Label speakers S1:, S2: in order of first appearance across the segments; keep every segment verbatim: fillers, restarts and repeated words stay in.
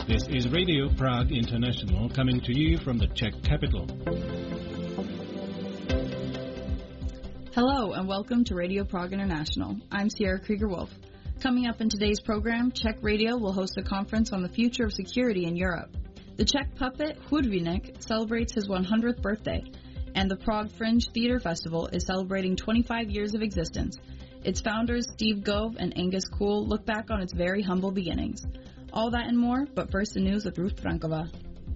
S1: This is Radio Prague International coming to you from the Czech capital.
S2: Hello and welcome to Radio Prague International. I'm Sierra Krieger-Wolf. Coming up in today's program, Czech Radio will host a conference on the future of security in Europe. The Czech puppet Hudvinek celebrates his one hundredth birthday, and the Prague Fringe Theatre Festival is celebrating twenty-five years of existence. Its founders, Steve Gove and Angus Kuhl, look back on its very humble beginnings. All that and more, but first the news with Ruth Frankova.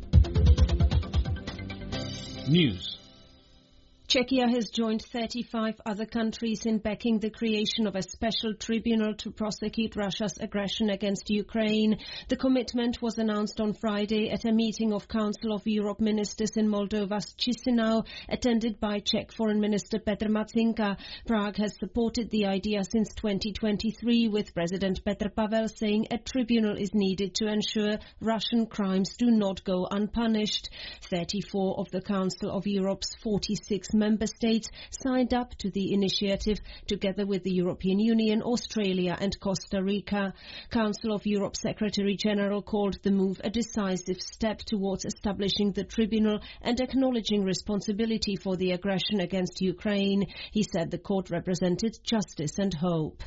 S1: News.
S3: Czechia has joined thirty-five other countries in backing the creation of a special tribunal to prosecute Russia's aggression against Ukraine. The commitment was announced on Friday at a meeting of Council of Europe ministers in Moldova's Chisinau, attended by Czech Foreign Minister Petr Matzinka. Prague has supported the idea since twenty twenty-three, with President Petr Pavel saying a tribunal is needed to ensure Russian crimes do not go unpunished. thirty-four of the Council of Europe's forty-six member states signed up to the initiative, together with the European Union, Australia and Costa Rica. Council of Europe Secretary General called the move a decisive step towards establishing the tribunal and acknowledging responsibility for the aggression against Ukraine. He said the court represented justice and hope.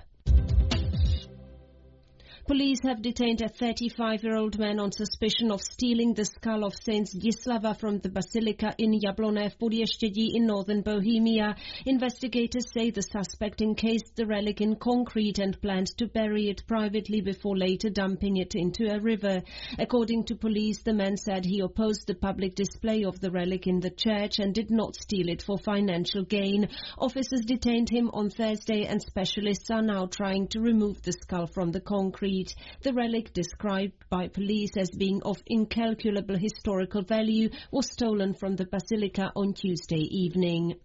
S3: Police have detained a thirty-five-year-old man on suspicion of stealing the skull of Saint Zdislava from the basilica in Jablonné v Podještědí in northern Bohemia. Investigators say the suspect encased the relic in concrete and planned to bury it privately before later dumping it into a river. According to police, the man said he opposed the public display of the relic in the church and did not steal it for financial gain. Officers detained him on Thursday and specialists are now trying to remove the skull from the concrete. The relic, described by police as being of incalculable historical value, was stolen from the basilica on Tuesday evening.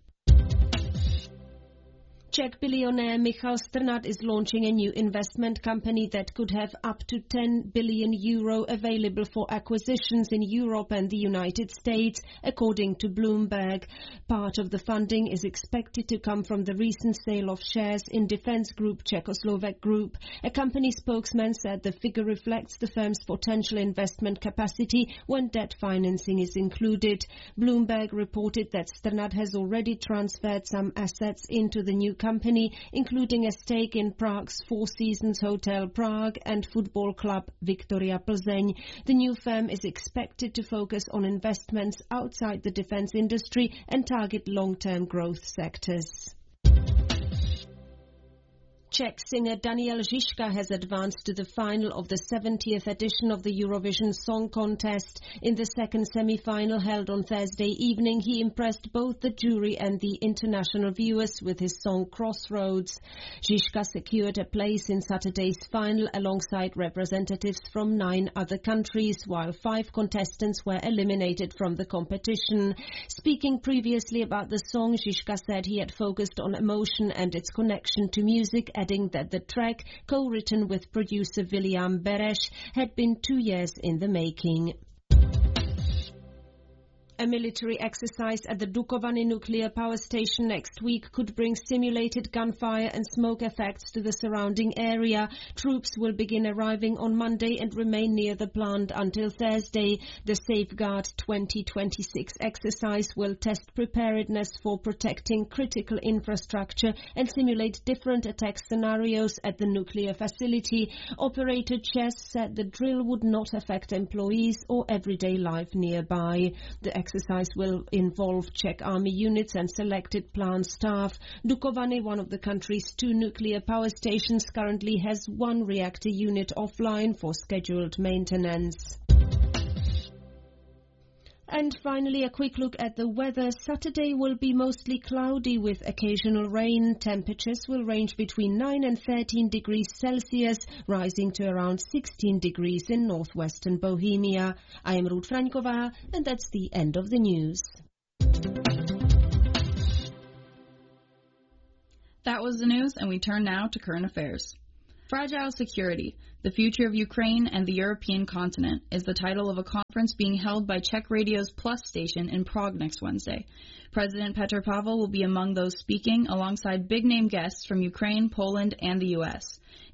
S3: Czech billionaire Michal Strnad is launching a new investment company that could have up to ten billion euro available for acquisitions in Europe and the United States, according to Bloomberg. Part of the funding is expected to come from the recent sale of shares in defense group Czechoslovak Group. A company spokesman said the figure reflects the firm's potential investment capacity when debt financing is included. Bloomberg reported that Strnad has already transferred some assets into the new company, including a stake in Prague's Four Seasons Hotel Prague and football club Viktoria Plzeň. The new firm is expected to focus on investments outside the defense industry and target long-term growth sectors. Czech singer Daniel Žižka has advanced to the final of the seventieth edition of the Eurovision Song Contest. In the second semi-final held on Thursday evening, he impressed both the jury and the international viewers with his song Crossroads. Žižka secured a place in Saturday's final alongside representatives from nine other countries, while five contestants were eliminated from the competition. Speaking previously about the song, Žižka said he had focused on emotion and its connection to music, adding that the track, co-written with producer William Beresh, had been two years in the making. A military exercise at the Dukovany nuclear power station next week could bring simulated gunfire and smoke effects to the surrounding area. Troops will begin arriving on Monday and remain near the plant until Thursday. The Safeguard twenty twenty-six exercise will test preparedness for protecting critical infrastructure and simulate different attack scenarios at the nuclear facility. Operator Chess said the drill would not affect employees or everyday life nearby. The exercise will involve Czech army units and selected plant staff. Dukovany, one of the country's two nuclear power stations, currently has one reactor unit offline for scheduled maintenance. And finally, a quick look at the weather. Saturday will be mostly cloudy with occasional rain. Temperatures will range between nine and thirteen degrees Celsius, rising to around sixteen degrees in northwestern Bohemia. I am Ruth Frankova, and that's the end of the news.
S2: That was the news, and we turn now to current affairs. Fragile Security, the Future of Ukraine and the European Continent is the title of a conference being held by Czech Radio's Plus station in Prague next Wednesday. President Petr Pavel will be among those speaking alongside big-name guests from Ukraine, Poland, and the U S.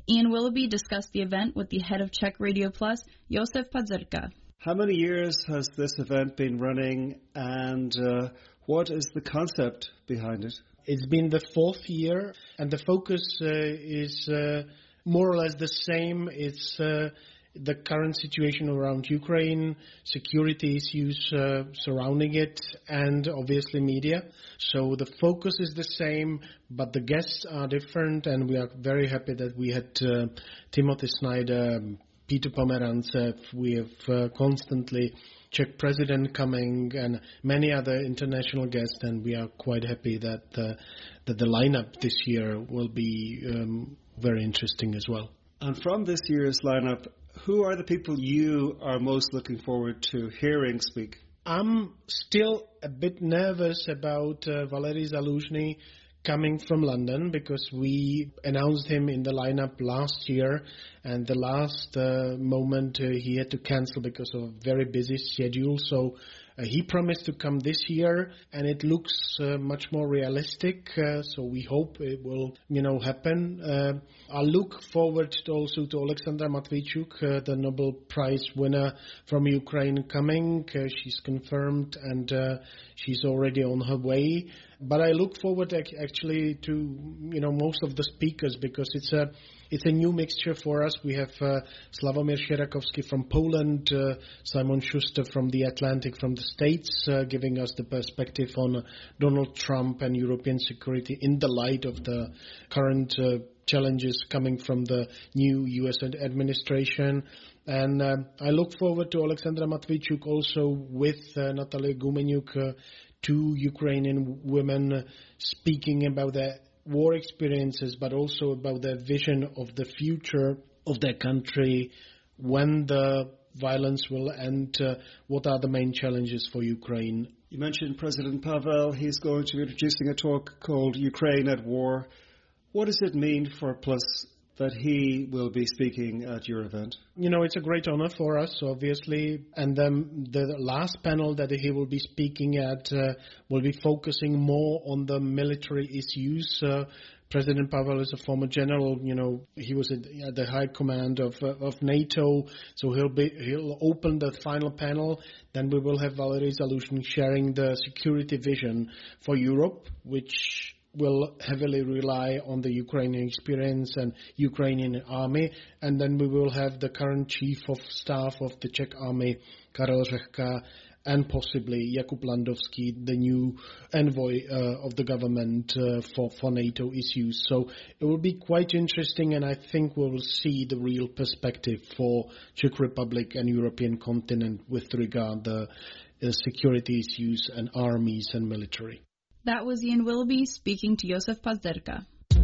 S2: Ian Willoughby discussed the event with the head of Czech Radio Plus, Josef Pazerka.
S4: How many years has this event been running, and uh, what is the concept behind it?
S5: It's been the fourth year, and the focus uh, is uh, more or less the same. It's uh, the current situation around Ukraine, security issues uh, surrounding it, and obviously media. So the focus is the same, but the guests are different, and we are very happy that we had uh, Timothy Snyder, Peter Pomerantsev, we have uh, constantly Czech president coming, and many other international guests, and we are quite happy that uh, that the lineup this year will be um, very interesting as well.
S4: And from this year's lineup, who are the people you are most looking forward to hearing speak?
S5: I'm still a bit nervous about uh, Valery Zaluzhny coming from London, because we announced him in the lineup last year, and the last uh, moment uh, he had to cancel because of a very busy schedule. So uh, he promised to come this year, and it looks uh, much more realistic. Uh, so we hope it will, you know, happen. Uh, I look forward to also to Alexandra Matviichuk, uh, the Nobel Prize winner from Ukraine, coming. Uh, she's confirmed, and uh, she's already on her way. But I look forward actually to, you know, most of the speakers, because it's a it's a new mixture for us. We have uh, Slavomir Sierakovsky from Poland, uh, Simon Schuster from the Atlantic, from the States, uh, giving us the perspective on uh, Donald Trump and European security in the light of the current uh, challenges coming from the new U S administration. And uh, I look forward to Alexandra Matviichuk also with uh, Natalia Gumenyuk, uh, two Ukrainian women speaking about their war experiences, but also about their vision of the future of their country, when the violence will end, uh, what are the main challenges for Ukraine.
S4: You mentioned President Pavel. He's going to be introducing a talk called Ukraine at War. What does it mean for Plus that he will be speaking at your event?
S5: You know, it's a great honor for us, obviously. And then the last panel that he will be speaking at uh, will be focusing more on the military issues. Uh, President Pavel is a former general. You know, he was at the high command of uh, of NATO, so he'll be he'll open the final panel. Then we will have Valery Zaluzhny sharing the security vision for Europe, which will heavily rely on the Ukrainian experience and Ukrainian army. And then we will have the current chief of staff of the Czech army, Karel Řehka, and possibly Jakub Landowski, the new envoy uh, of the government uh, for, for NATO issues. So it will be quite interesting, and I think we will see the real perspective for Czech Republic and European continent with regard to the uh, security issues and armies and military.
S2: That was Ian Willoughby speaking to Josef Pazderka.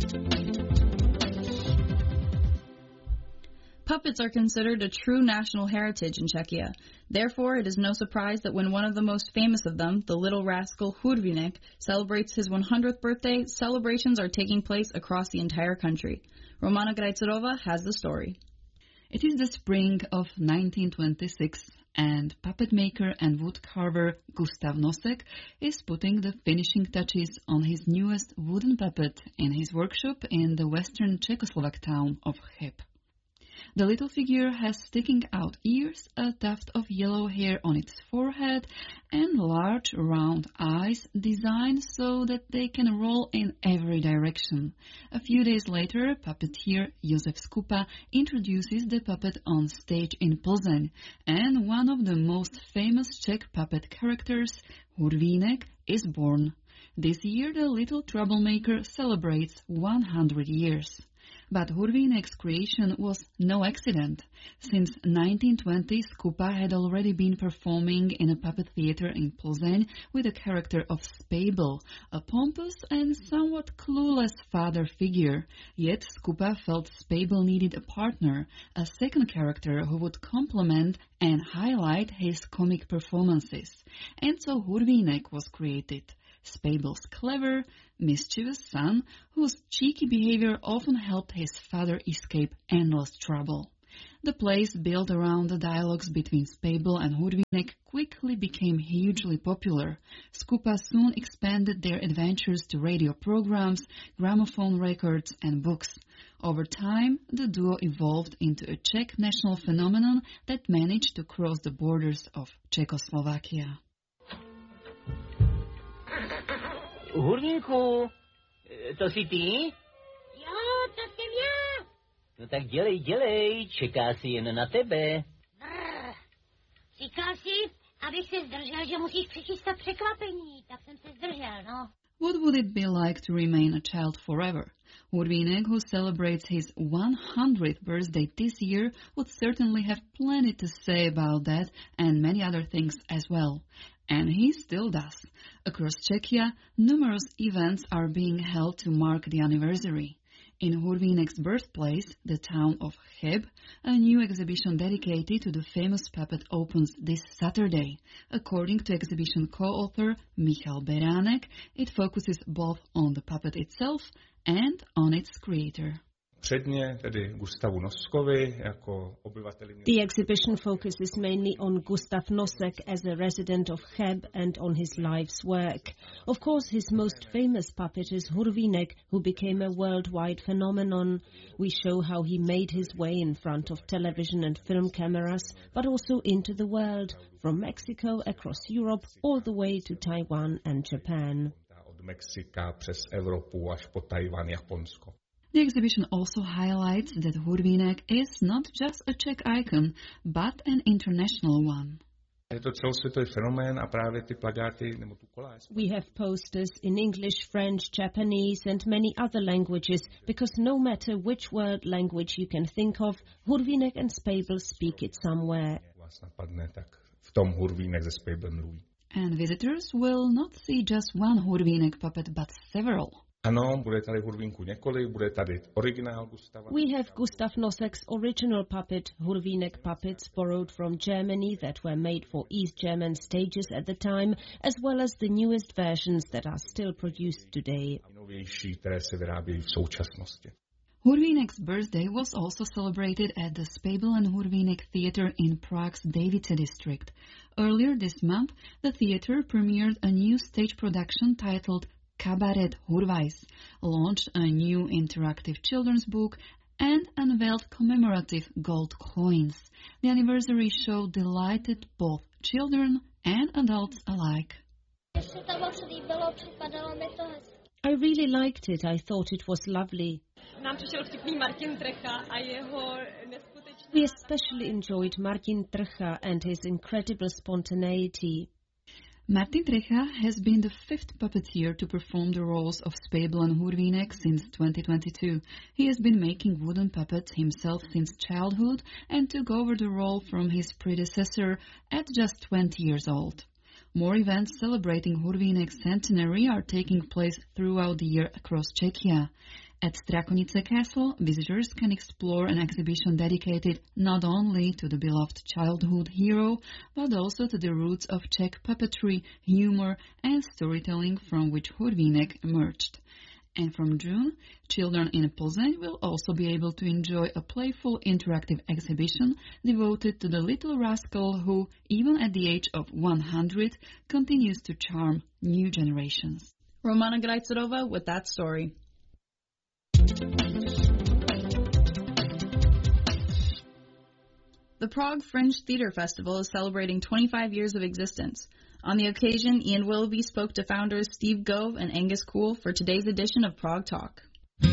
S2: Puppets are considered a true national heritage in Czechia. Therefore, it is no surprise that when one of the most famous of them, the little rascal Hudvínek, celebrates his one hundredth birthday, celebrations are taking place across the entire country. Romana Grajcerova has the story.
S6: It is the spring of nineteen twenty-six, and puppet maker and woodcarver Gustav Nosek is putting the finishing touches on his newest wooden puppet in his workshop in the western Czechoslovak town of Cheb. The little figure has sticking out ears, a tuft of yellow hair on its forehead, and large round eyes designed so that they can roll in every direction. A few days later, puppeteer Josef Skupa introduces the puppet on stage in Plzeň, and one of the most famous Czech puppet characters, Hudvínek, is born. This year, the little troublemaker celebrates one hundred years. But Hudvínek's creation was no accident. Since nineteen twenty, Skupa had already been performing in a puppet theater in Plzeň with the character of Spejbl, a pompous and somewhat clueless father figure. Yet Skupa felt Spejbl needed a partner, a second character who would complement and highlight his comic performances. And so Hudvínek was created. Spejbl's clever, mischievous son, whose cheeky behavior often helped his father escape endless trouble. The plays built around the dialogues between Spejbl and Hudvínek quickly became hugely popular. Skupa soon expanded their adventures to radio programs, gramophone records, and books. Over time, the duo evolved into a Czech national phenomenon that managed to cross the borders of Czechoslovakia.
S7: Hurníku, to jsi ty?
S8: Jo, to jsem já.
S7: No tak dělej, dělej, čeká si jen na tebe.
S8: Brr. Říkal jsi, abych se zdržel, že musíš přichystat překvapení, tak jsem se zdržel, no.
S6: What would it be like to remain a child forever? Hurvínek, who celebrates his one hundredth birthday this year, would certainly have plenty to say about that and many other things as well. And he still does. Across Czechia, numerous events are being held to mark the anniversary. In Hurvínek's birthplace, the town of Cheb, a new exhibition dedicated to the famous puppet opens this Saturday. According to exhibition co-author Michal Beránek, it focuses both on the puppet itself and on its creator.
S9: Předně tedy Gustavu Noskovi jako obyvateli.
S3: The exhibition focuses mainly on Gustav Nosek as a resident of Cheb and on his life's work. Of course, his most famous puppet is Hurvínek, who became a worldwide phenomenon. We show how he made his way in front of television and film cameras, but also into the world, from Mexico across Europe all the way to Taiwan and Japan.
S9: Od Mexika přes Evropu až po Tajvan, Japonsko.
S6: The exhibition also highlights that Hurvínek is not just a Czech icon, but an international one.
S9: Je to celosvětový fenomén a právě ty plakáty nebo tu koláž.
S3: We have posters in English, French, Japanese and many other languages because no matter which world language you can think of, Hurvínek and Spejbl speak it somewhere.
S9: Vás napadne, tak v tom Hurvínek ze Spejblem mluví.
S6: And visitors will not see just one Hurvínek puppet but several.
S9: Ano, bude tady Hurvínku několik, bude tady originál Gustava.
S3: We have Gustav Nosek's original puppet, Hurvínek puppets, borrowed from Germany that were made for East German stages at the time, as well as the newest versions that are still produced today.
S9: Novější, které se vyrábějí v současnosti.
S6: Hurvínek's birthday was also celebrated at the Spejbl and Hurvínek Theatre in Prague's Davice district. Earlier this month, the theatre premiered a new stage production titled Kabaret Hurvajs, launched a new interactive children's book, and unveiled commemorative gold coins. The anniversary show delighted both children and adults alike.
S3: I really liked it. I thought it was lovely. We especially enjoyed Martin Trcha and his incredible spontaneity.
S6: Martin Trcha has been the fifth puppeteer to perform the roles of Spejbl and Hurvínek since twenty twenty-two. He has been making wooden puppets himself since childhood and took over the role from his predecessor at just twenty years old. More events celebrating Hurvínek's centenary are taking place throughout the year across Czechia. At Strakonice Castle, visitors can explore an exhibition dedicated not only to the beloved childhood hero, but also to the roots of Czech puppetry, humor, and storytelling from which Hurvínek emerged. And from June, children in Plzeň will also be able to enjoy a playful interactive exhibition devoted to the little rascal who, even at the age of one hundred, continues to charm new generations.
S2: Romana Grajcerova with that story. The Prague Fringe Theatre Festival is celebrating twenty-five years of existence. On the occasion, Ian Willoughby spoke to founders Steve Gove and Angus Cool for today's edition of Prague Talk.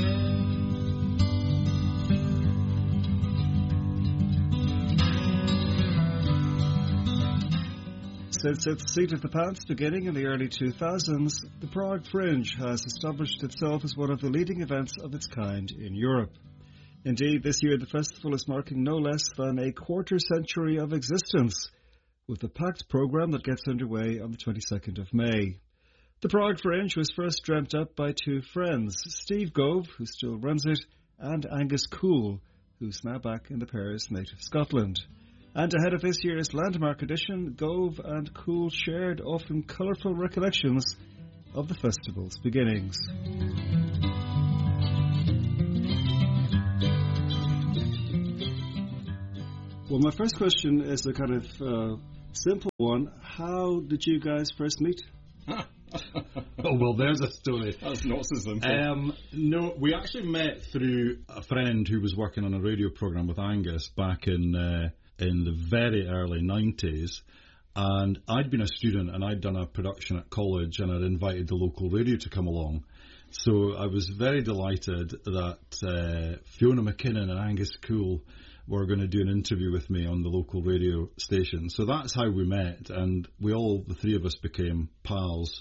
S4: Since its seat of the pants beginning in the early two thousands, the Prague Fringe has established itself as one of the leading events of its kind in Europe. Indeed, this year the festival is marking no less than a quarter century of existence, with a packed programme that gets underway on the twenty-second of May. The Prague Fringe was first dreamt up by two friends, Steve Gove, who still runs it, and Angus Cool, who's now back in the pair's native Scotland. And ahead of this year's landmark edition, Gove and Cool shared often colourful recollections of the festival's beginnings. Well, my first question is a kind of uh, simple one. How did you guys first meet?
S10: Huh. Oh, well, there's a story.
S1: That's Nazism.
S10: Um, no, we actually met through a friend who was working on a radio programme with Angus back in uh, in the very early nineties. And I'd been a student and I'd done a production at college and I'd invited the local radio to come along. So I was very delighted that uh, Fiona McKinnon and Angus Cool were going to do an interview with me on the local radio station. So that's how we met, and we all, the three of us, became pals.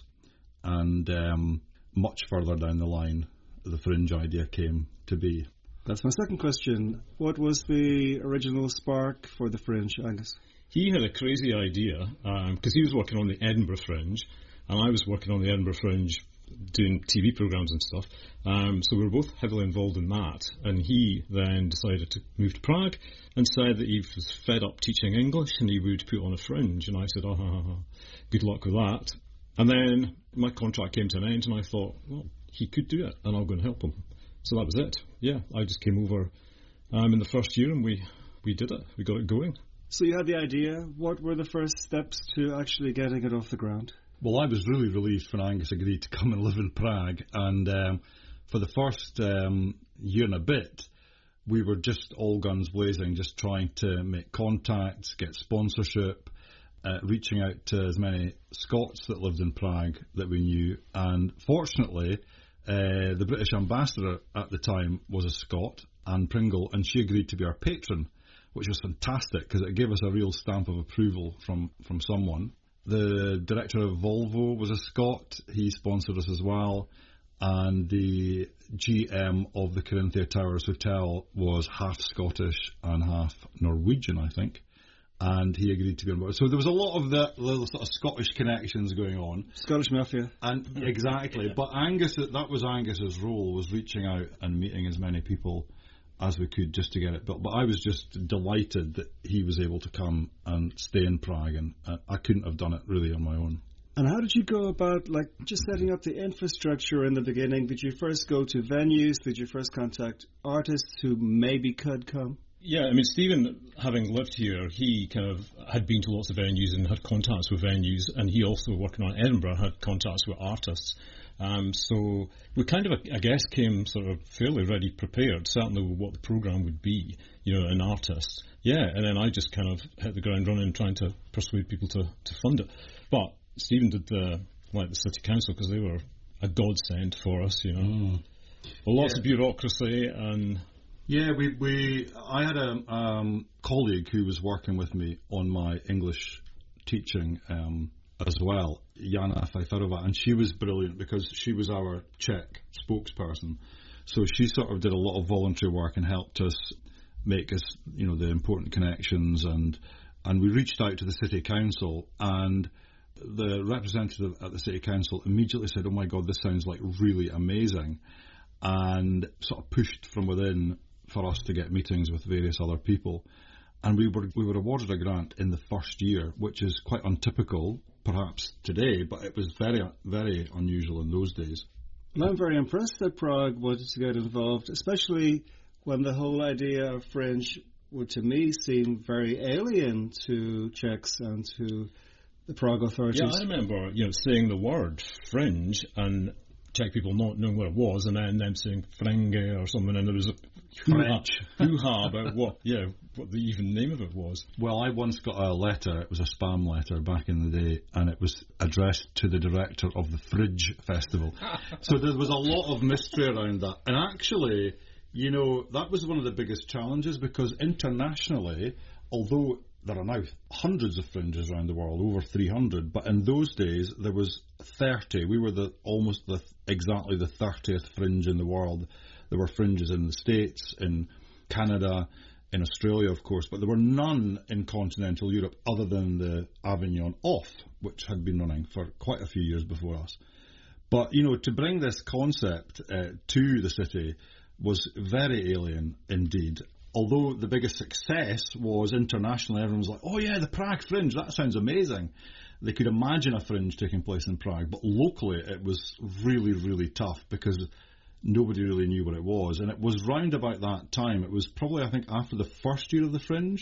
S10: And um, much further down the line, the Fringe idea came to be.
S4: That's my second question. What was the original spark for the Fringe, Angus?
S1: He had a crazy idea, because um, he was working on the Edinburgh Fringe, and I was working on the Edinburgh Fringe doing T V programmes and stuff. Um, so we were both heavily involved in that. And he then decided to move to Prague and said that he was fed up teaching English and he would put on a Fringe. And I said, oh, ha, ha, ha. Good luck with that. And then my contract came to an end and I thought, well, he could do it and I'll go and help him. So that was it. Yeah, I just came over um, in the first year and we, we did it. We got it going.
S4: So you had the idea. What were the first steps to actually getting it off the ground?
S10: Well, I was really relieved when Angus agreed to come and live in Prague, and um, for the first um, year and a bit, we were just all guns blazing, just trying to make contacts, get sponsorship, uh, reaching out to as many Scots that lived in Prague that we knew, and fortunately, uh, the British ambassador at the time was a Scot, Anne Pringle, and she agreed to be our patron, which was fantastic because it gave us a real stamp of approval from, from someone. The director of Volvo was a Scot. He sponsored us as well. And the G M of the Corinthia Towers Hotel was half Scottish and half Norwegian, I think. And he agreed to be on board. So there was a lot of the little sort of Scottish connections going on.
S4: Scottish Mafia.
S10: And exactly. But Angus, that was Angus's role, was reaching out and meeting as many people as we could just to get it built. But I was just delighted that he was able to come and stay in Prague, and uh, I couldn't have done it really on my own.
S4: And how did you go about, like, just setting up the infrastructure in the beginning? Did you first go to venues? Did you first contact artists who maybe could come?
S1: Yeah, I mean, Stephen, having lived here, he kind of had been to lots of venues and had contacts with venues, and he also, working on Edinburgh, had contacts with artists. Um, so we kind of, I guess, came sort of fairly ready prepared, certainly with what the programme would be, you know, an artist. Yeah, and then I just kind of hit the ground running trying to persuade people to, to fund it. But Stephen did the, like the City Council, because they were a godsend for us, you know. Mm. Well, lots yeah. of bureaucracy and...
S10: Yeah, we, we I had a um, colleague who was working with me on my English teaching um, as well, Jana Fajfarova, and she was brilliant because she was our Czech spokesperson. So she sort of did a lot of voluntary work and helped us make us, you know, the important connections, and and we reached out to the City Council, and the representative at the City Council immediately said, oh my God, this sounds like really amazing, and sort of pushed from within for us to get meetings with various other people. And we were we were awarded a grant in the first year, which is quite untypical, perhaps today, but it was very, very unusual in those days.
S4: Well, I'm very impressed that Prague wanted to get involved, especially when the whole idea of Fringe would, to me, seem very alien to Czechs and to the Prague authorities.
S1: Yeah, I remember, you know, saying the word Fringe and Czech people not knowing what it was, and then them saying Frenge or something, and there was a hoo-ha, hoo-ha about what, yeah, what the even name of it was.
S10: Well, I once got a letter, it was a spam letter back in the day, and it was addressed to the director of the Fridge Festival. So there was a lot of mystery around that. And actually, you know, that was one of the biggest challenges, because internationally, although there are now hundreds of fringes around the world, over three hundred, but in those days there was thirty. We were the almost the exactly the thirtieth fringe in the world. There were fringes in the States, in Canada, in Australia, of course, but there were none in continental Europe other than the Avignon Off, which had been running for quite a few years before us. But, you know, to bring this concept uh, to the city was very alien indeed. Although the biggest success was internationally, everyone was like, oh yeah, the Prague Fringe, that sounds amazing. They could imagine a fringe taking place in Prague, but locally it was really, really tough because nobody really knew what it was. And it was round about that time, it was probably, I think, after the first year of the Fringe,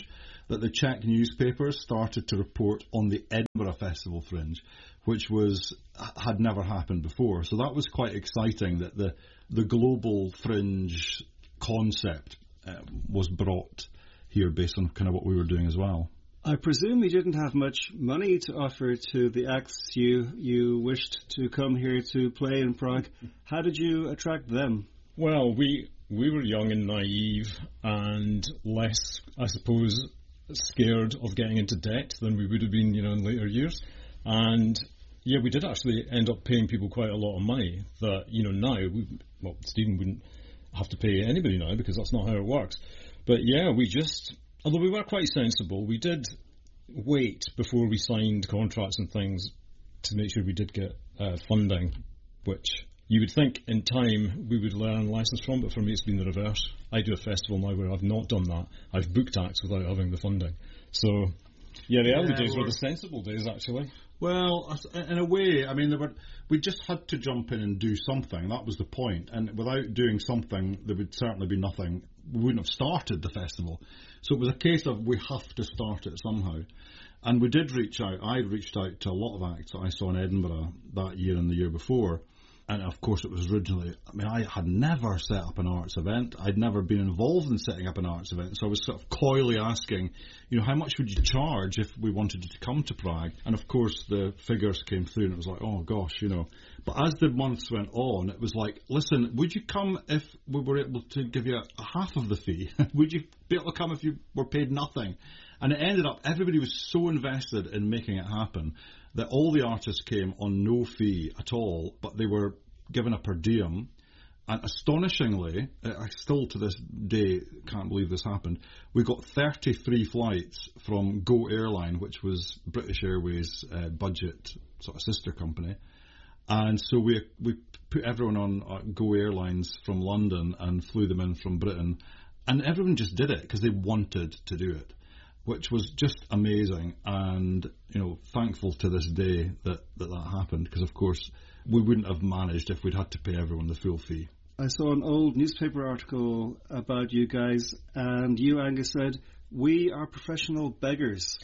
S10: that the Czech newspapers started to report on the Edinburgh Festival Fringe, which was had never happened before. So that was quite exciting that the the global fringe concept uh, was brought here based on kind of what we were doing as well.
S4: I presume you didn't have much money to offer to the acts you you wished to come here to play in Prague. How did you attract them?
S1: Well, we we were young and naive and less, I suppose, scared of getting into debt than we would have been, you know, in later years. And yeah, we did actually end up paying people quite a lot of money that, you know, now, we, well, Stephen wouldn't have to pay anybody now because that's not how it works. But yeah, we just, although we were quite sensible, we did wait before we signed contracts and things to make sure we did get uh, funding, which you would think in time we would learn lessons from, but for me it's been the reverse. I do a festival now where I've not done that. I've booked acts without having the funding. So, yeah, the early yeah, days were the sensible days, actually.
S10: Well, in a way, I mean, there were, we just had to jump in and do something. That was the point. And without doing something, there would certainly be nothing. We wouldn't have started the festival. So it was a case of we have to start it somehow. And we did reach out. I reached out to a lot of acts that I saw in Edinburgh that year and the year before. And of course it was originally, I mean, I had never set up an arts event. I'd never been involved in setting up an arts event. So I was sort of coyly asking, you know, how much would you charge if we wanted you to come to Prague? And of course the figures came through and it was like, oh gosh, you know. But as the months went on, it was like, listen, would you come if we were able to give you a, a half of the fee? Would you be able to come if you were paid nothing? And it ended up, everybody was so invested in making it happen that all the artists came on no fee at all, but they were given a per diem. And astonishingly, I still to this day can't believe this happened, we got thirty-three flights from Go Airline, which was British Airways' uh, budget sort of sister company. And so we we put everyone on uh, Go Airlines from London and flew them in from Britain. And everyone just did it because they wanted to do it, which was just amazing. And, you know, thankful to this day that that, that happened, because, of course, we wouldn't have managed if we'd had to pay everyone the full fee.
S4: I saw an old newspaper article about you guys, and you, Angus, said, "We are professional beggars."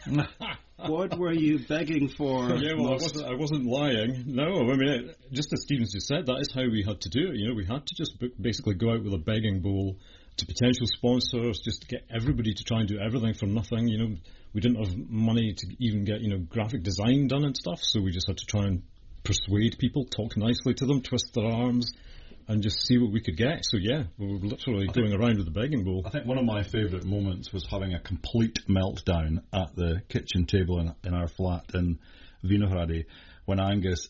S4: What were you begging for?
S1: Yeah, well, I wasn't, I wasn't lying. No, I mean, it, just as Stevens just said, that is how we had to do it. You know, we had to just basically go out with a begging bowl to potential sponsors, just to get everybody to try and do everything for nothing. You know, we didn't have money to even get, you know, graphic design done and stuff, so we just had to try and persuade people, talk nicely to them, twist their arms, and just see what we could get. So yeah, we were literally I going think, around with a begging bowl.
S10: I think one of my favourite moments was having a complete meltdown at the kitchen table in, in our flat in Vinohrady when Angus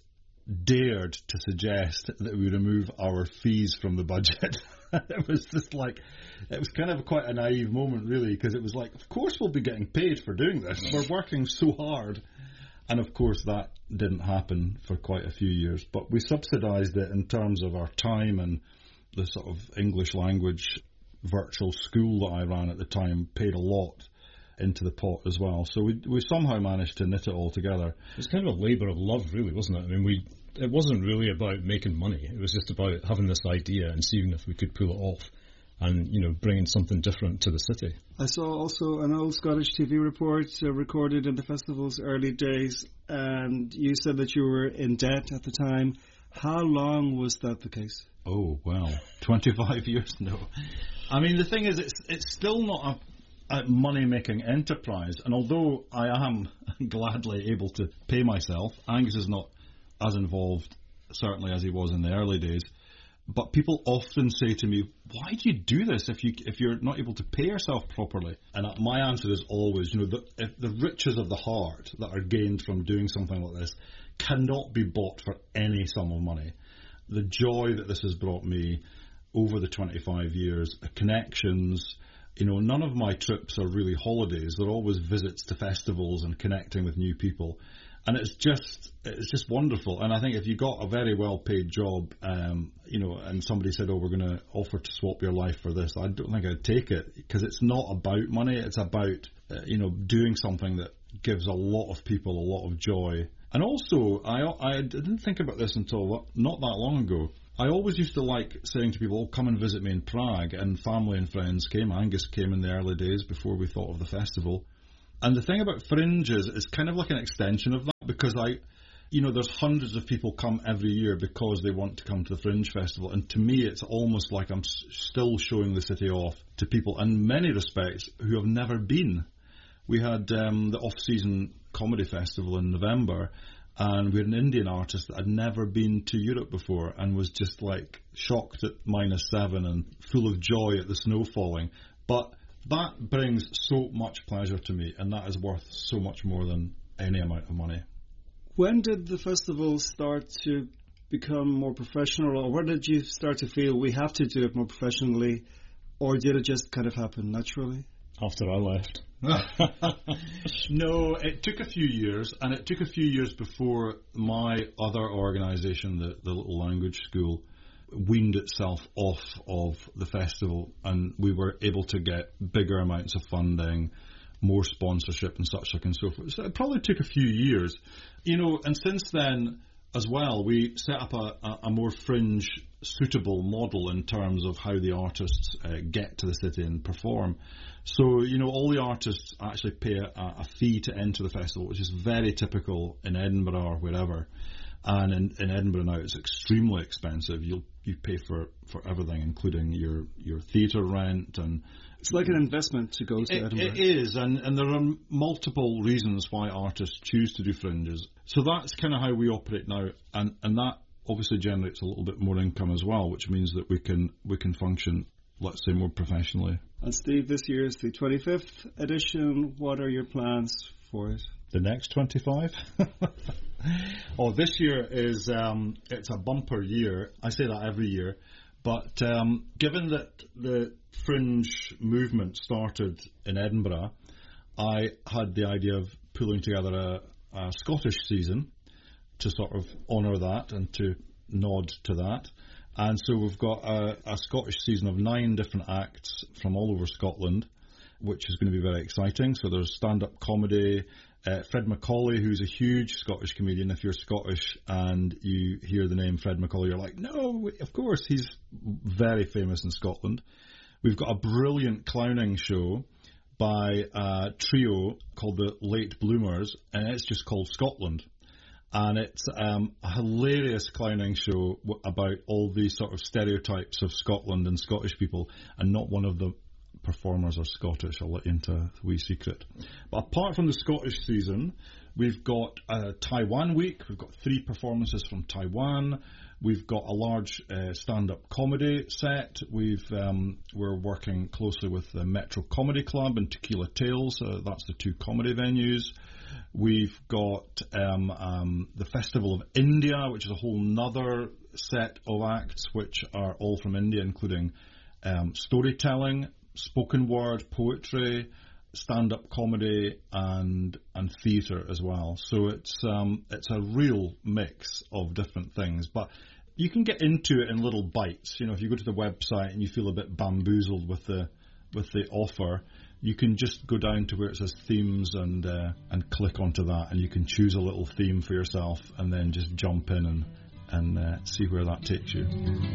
S10: dared to suggest that we remove our fees from the budget. It was just like, it was kind of quite a naive moment really, because it was like, of course we'll be getting paid for doing this. We're working so hard. And of course that didn't happen for quite a few years, but we subsidised it in terms of our time, and the sort of English language virtual school that I ran at the time paid a lot into the pot as well. So we we somehow managed to knit it all together.
S1: It was kind of a labour of love, really, wasn't it? I mean, we it wasn't really about making money. It was just about having this idea and seeing if we could pull it off, and, you know, bringing something different to the city.
S4: I saw also an old Scottish T V report uh, recorded in the festival's early days, and you said that you were in debt at the time. How long was that the case?
S10: Oh, well, twenty-five years, no. I mean, the thing is, it's it's still not a, a money-making enterprise, and although I am gladly able to pay myself, Angus is not as involved, certainly, as he was in the early days. But people often say to me, why do you do this if, you, if you're not able to pay yourself properly? And my answer is always, you know, the, if the riches of the heart that are gained from doing something like this cannot be bought for any sum of money. The joy that this has brought me over the twenty-five years, connections, you know, none of my trips are really holidays. They're always visits to festivals and connecting with new people. And it's just it's just wonderful. And I think if you got a very well-paid job, um, you know, and somebody said, oh, we're going to offer to swap your life for this, I don't think I'd take it, because it's not about money. It's about, uh, you know, doing something that gives a lot of people a lot of joy. And also, I, I didn't think about this until not that long ago. I always used to like saying to people, oh, come and visit me in Prague. And family and friends came. Angus came in the early days before we thought of the festival. And the thing about Fringe is it's kind of like an extension of that, because I, you know, there's hundreds of people come every year because they want to come to the Fringe Festival, and to me it's almost like I'm s- still showing the city off to people in many respects who have never been. We had um, the off-season comedy festival in November, and we had an Indian artist that had never been to Europe before and was just like shocked at minus seven and full of joy at the snow falling. But that brings so much pleasure to me, and that is worth so much more than any amount of money.
S4: When did the festival start to become more professional, or when did you start to feel we have to do it more professionally, or did it just kind of happen naturally?
S1: After I left.
S10: No, it took a few years, and it took a few years before my other organisation, the, the Little Language School, weaned itself off of the festival, and we were able to get bigger amounts of funding, more sponsorship and such like and so forth. So it probably took a few years. You know, and since then as well, we set up a, a, a more fringe suitable model in terms of how the artists uh, get to the city and perform. So, you know, all the artists actually pay a, a fee to enter the festival, which is very typical in Edinburgh or wherever. And in, in Edinburgh now, it's extremely expensive. You'll you pay for, for everything, including your, your theatre rent. And
S4: it's like an investment to go to
S10: it,
S4: Edinburgh.
S10: It is, and, and there are multiple reasons why artists choose to do fringes. So that's kind of how we operate now, and, and that obviously generates a little bit more income as well, which means that we can we can function, let's say, more professionally.
S4: And Steve, this year is the twenty-fifth edition. What are your plans for it?
S10: The next twenty-five? Oh, this year is, um, it's a bumper year. I say that every year. But um, given that the fringe movement started in Edinburgh, I had the idea of pulling together a, a Scottish season to sort of honour that and to nod to that. And so we've got a, a Scottish season of nine different acts from all over Scotland, which is going to be very exciting. So there's stand-up comedy. Uh, Fred Macaulay, who's a huge Scottish comedian. If you're Scottish and you hear the name Fred Macaulay, you're like, no, of course, he's very famous in Scotland. We've got a brilliant clowning show by a trio called the Late Bloomers, and it's just called Scotland. And it's um, a hilarious clowning show w- about all these sort of stereotypes of Scotland and Scottish people, and not one of the performers are Scottish. I'll let you into a wee secret. But apart from the Scottish season, we've got a Taiwan week. We've got three performances from Taiwan. We've got a large uh, stand-up comedy set. We've um, we're working closely with the Metro Comedy Club and Tequila Tales. Uh, that's the two comedy venues. We've got um, um, the Festival of India, which is a whole nother set of acts, which are all from India, including um, storytelling, spoken word, poetry, stand-up comedy, and and theatre as well. So it's um, it's a real mix of different things. But you can get into it in little bites. You know, if you go to the website and you feel a bit bamboozled with the with the offer, you can just go down to where it says themes and uh, and click onto that, and you can choose a little theme for yourself, and then just jump in and and uh, see where that takes you.